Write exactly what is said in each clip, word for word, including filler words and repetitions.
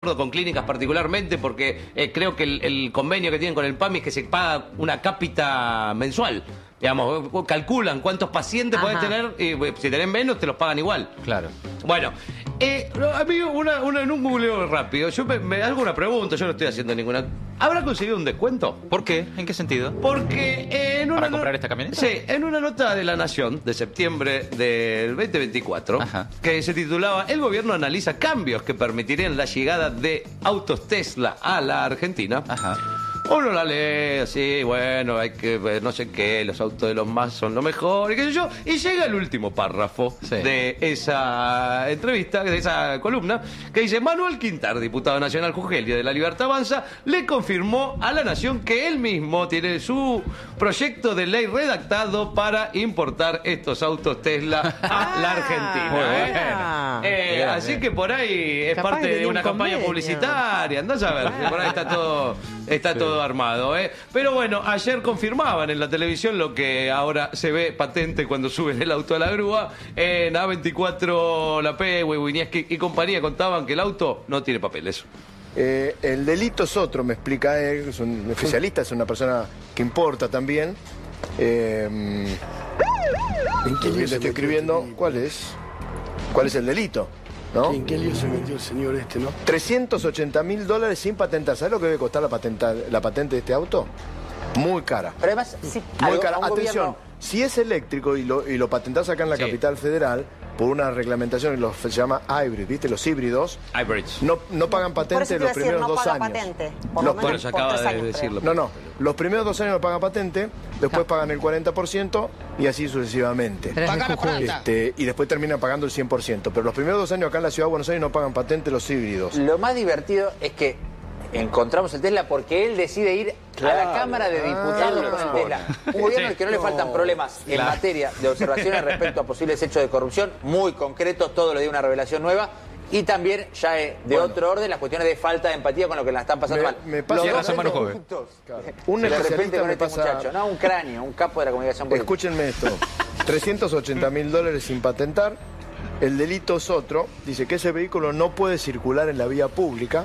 con clínicas particularmente porque eh, creo que el, el convenio que tienen con el PAMI es que se paga una cápita mensual. Digamos, calculan cuántos pacientes Ajá. podés tener y si tenés menos te los pagan igual. Claro. Bueno, eh, a mí una, una, en un googleo rápido, yo me, me hago una pregunta, yo no estoy haciendo ninguna... ¿Habrá conseguido un descuento? ¿Por qué? ¿En qué sentido? Porque eh, en una... ¿Para no- comprar esta camioneta? Sí, en una nota de La Nación de septiembre del veinte veinticuatro, Ajá. que se titulaba El gobierno analiza cambios que permitirían la llegada de autos Tesla a la Argentina. Ajá. Uno la lee así, bueno, hay que ver no sé qué, los autos de los más son lo mejor, y qué sé yo, y llega el último párrafo Sí. de esa entrevista, de esa columna, que dice: Manuel Quintar, diputado nacional Jujelia de La Libertad Avanza, le confirmó a La Nación que él mismo tiene su proyecto de ley redactado para importar estos autos Tesla a la Argentina. Muy ¿eh? bueno. Eh, Bien, así bien. que por ahí es Capaz parte que de tenía una un campaña convenio. publicitaria, andás a ver, que por ahí está todo, está todo armado, ¿eh? Pero bueno, ayer confirmaban en la televisión lo que ahora se ve patente cuando suben el auto a la grúa. En A veinticuatro, La P, Winieski y compañía contaban que el auto no tiene papeles. Eh, el delito es otro, me explica él, es un especialista, es una persona que importa también. Eh, ¿En qué le lío se estoy metió escribiendo, este tipo? ¿cuál es? ¿Cuál es el delito? ¿No? ¿En qué lío se metió el señor este, no? trescientos ochenta mil dólares sin patentar. ¿Sabes lo que debe costar la, patenta, la patente de este auto? Muy cara. Pero además, sí, Muy a- cara. a un Atención, gobierno- si es eléctrico y lo, y lo patentás acá en la Sí. capital federal, por una reglamentación que los- se llama hybrid, ¿viste? Los híbridos, Hybrids. no, no pagan Por eso patente te iba los a decir, primeros no dos paga años. patente. Por Los- lo menos Bueno, se por acaba tres de años, creo. decirlo. No, no. Los primeros dos años no pagan patente, después pagan el cuarenta por ciento y así sucesivamente. Pero es de Jujuy. Este, y después terminan pagando el cien por ciento. Pero los primeros dos años acá en la ciudad de Buenos Aires no pagan patente los híbridos. Lo más divertido es que encontramos el Tesla porque él decide ir a la Claro. Cámara de Diputados Ah. con el Tesla. Un gobierno al que no le faltan problemas en materia de observaciones respecto a posibles hechos de corrupción, muy concretos, todo lo de una revelación nueva. Y también, ya eh, de Bueno. otro orden, las cuestiones de falta de empatía con lo que la están pasando Me- mal. me pasa- Los Cierra dos Semana juntos, Joven. juntos. Un De repente especialista con me este pasa... muchacho, ¿no? Un cráneo, un capo de la comunicación política. Escúchenme esto. trescientos ochenta mil dólares sin patentar. El delito es otro. Dice que ese vehículo no puede circular en la vía pública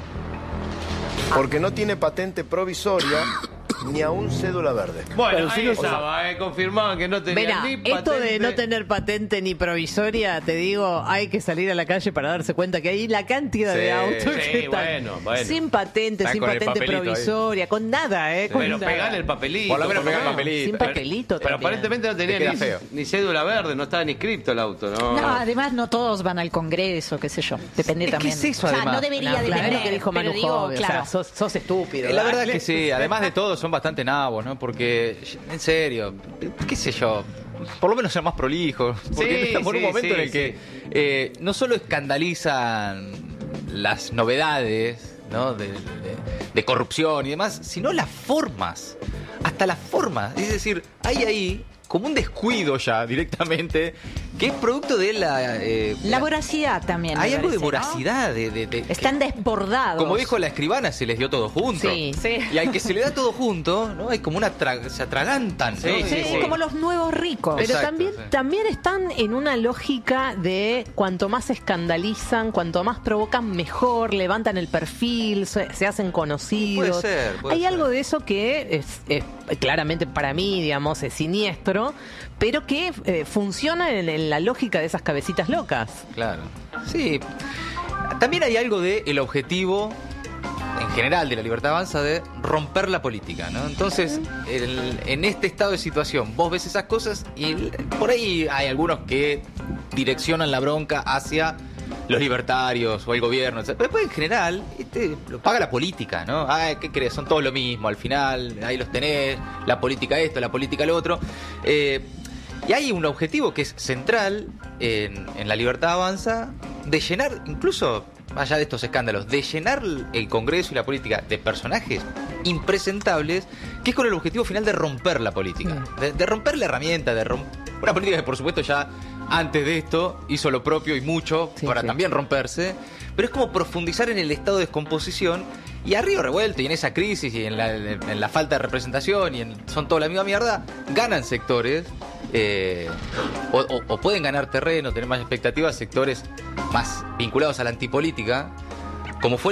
porque no tiene patente provisoria ni aún cédula verde. Bueno, Pero si ahí no- estaba, eh, confirmaban que no tenía Mira, ni patente. esto de no tener patente ni provisoria, te digo, hay que salir a la calle para darse cuenta que hay la cantidad de Sí, autos sí, que están bueno, bueno. sin patente, Está sin con el patente papelito ahí. provisoria, con nada, ¿eh? Con Pero nada. pegale el papelito. Por lo menos pegar el menos. papelito. Sin papelito Pero también. aparentemente no Te tenía queda ni, feo. ni cédula verde, no estaba ni inscripto el auto, ¿no? No, además no todos van al Congreso, qué sé yo. Depende Es que también. es eso, o sea, además. no debería No, claro, depender. es lo que dijo Manu pero digo, Jove, o sea, claro. sos, sos estúpido. Eh, La dale. verdad es que sí, además de todo son bastante nabos, ¿no? Porque, en serio, qué sé yo, por lo menos ser más prolijos. Porque Sí, estamos en un sí, momento sí, en el que eh, no solo escandalizan las novedades, ¿no? de, de- de corrupción y demás, sino las formas, hasta las formas. Es decir, hay ahí como un descuido ya directamente, que es producto de la... eh, La voracidad también. me hay algo de parece, ¿no? voracidad, de, de- de- Están desbordados. como dijo la escribana, se les dio todo junto. Sí. Sí. Y al que se le da todo junto, ¿no? Hay como una... tra- se atragantan, ¿no? Sí, Sí, sí, sí. como los nuevos ricos. Pero Exacto, también, sí. también están en una lógica de cuanto más se escandalizan, cuanto más provocan, mejor, levantan el perfil, se, se hacen conocidos. Puede ser, puede Hay ser. algo de eso que es, es, claramente para mí, digamos, es siniestro, pero que eh, funciona en, en la lógica de esas cabecitas locas. Claro. Sí. También hay algo de el objetivo en general de la Libertad Avanza de romper la política, ¿no? Entonces, el- en este estado de situación, vos ves esas cosas y el- por ahí hay algunos que direccionan la bronca hacia los libertarios o el gobierno, etcétera. Pero después, en general, este, lo paga la política, ¿no? Ay, ¿qué crees? Son todos lo mismo, al final, ahí los tenés, la política esto, la política lo otro. Eh, y hay un objetivo que es central en, en la Libertad Avanza de llenar, incluso más allá de estos escándalos, de llenar el Congreso y la política de personajes impresentables, que es con el objetivo final de romper la política, de, de romper la herramienta, de romper una política que por supuesto ya antes de esto hizo lo propio y mucho Sí, para sí. también romperse, pero es como profundizar en el estado de descomposición y a río revuelto y en esa crisis y en la, en la falta de representación y en, son toda la misma mierda, ganan sectores eh, o, o- o pueden ganar terreno, tener más expectativas, sectores más vinculados a la antipolítica, como fue